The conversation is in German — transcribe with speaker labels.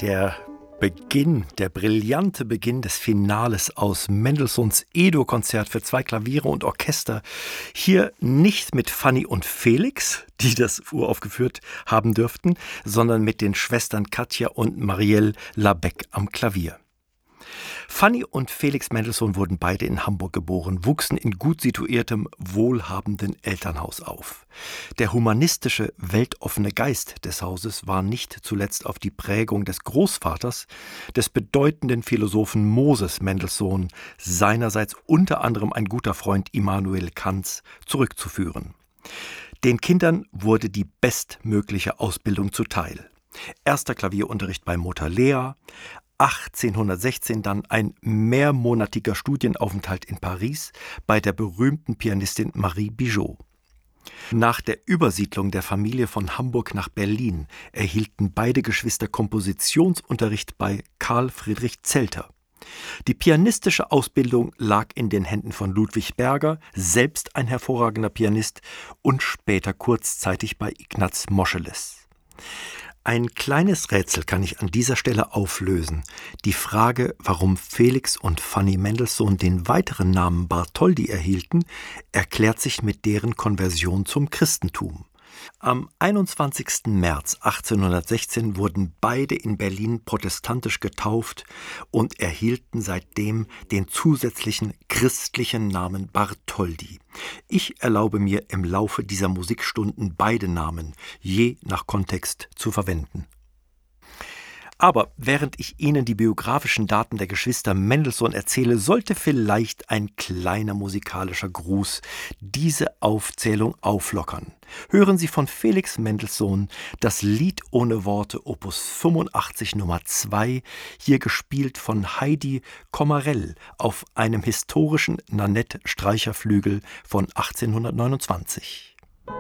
Speaker 1: Der der brillante Beginn des Finales aus Mendelssohns Edo-Konzert für 2 Klaviere und Orchester. Hier nicht mit Fanny und Felix, die das uraufgeführt haben dürften, sondern mit den Schwestern Katja und Marielle Labec am Klavier. Fanny und Felix Mendelssohn wurden beide in Hamburg geboren, wuchsen in gut situiertem, wohlhabenden Elternhaus auf. Der humanistische, weltoffene Geist des Hauses war nicht zuletzt auf die Prägung des Großvaters, des bedeutenden Philosophen Moses Mendelssohn, seinerseits unter anderem ein guter Freund Immanuel Kants, zurückzuführen. Den Kindern wurde die bestmögliche Ausbildung zuteil. Erster Klavierunterricht bei Mutter Lea, 1816 dann ein mehrmonatiger Studienaufenthalt in Paris bei der berühmten Pianistin Marie Bigot. Nach der Übersiedlung der Familie von Hamburg nach Berlin erhielten beide Geschwister Kompositionsunterricht bei Karl Friedrich Zelter. Die pianistische Ausbildung lag in den Händen von Ludwig Berger, selbst ein hervorragender Pianist, und später kurzzeitig bei Ignaz Moscheles. Ein kleines Rätsel kann ich an dieser Stelle auflösen. Die Frage, warum Felix und Fanny Mendelssohn den weiteren Namen Bartholdy erhielten, erklärt sich mit deren Konversion zum Christentum. Am 21. März 1816 wurden beide in Berlin protestantisch getauft und erhielten seitdem den zusätzlichen christlichen Namen Bartholdy. Ich erlaube mir im Laufe dieser Musikstunden beide Namen, je nach Kontext, zu verwenden. Aber während ich Ihnen die biografischen Daten der Geschwister Mendelssohn erzähle, sollte vielleicht ein kleiner musikalischer Gruß diese Aufzählung auflockern. Hören Sie von Felix Mendelssohn das Lied ohne Worte Opus 85 Nummer 2, hier gespielt von Heidi Kommarell auf einem historischen Nanette-Streicherflügel von 1829.